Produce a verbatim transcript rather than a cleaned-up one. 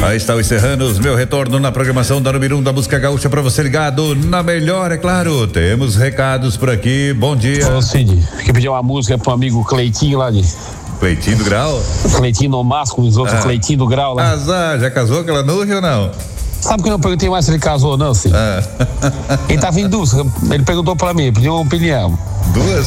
Aí está os Serranos, meu retorno na programação da número um da música gaúcha pra você ligado na melhor, é claro. Temos recados por aqui, bom dia. Ô Cid, queria pedir uma música pro amigo Cleitinho lá de... Cleitinho do Grau? Cleitinho no Masco, os outros, ah. Cleitinho do Grau lá. Azar, já casou aquela nuvem ou não? Sabe que eu não perguntei mais se ele casou ou não, Cid? Ah. Ele tava em dúvida, ele perguntou pra mim, pediu uma opinião. Duas?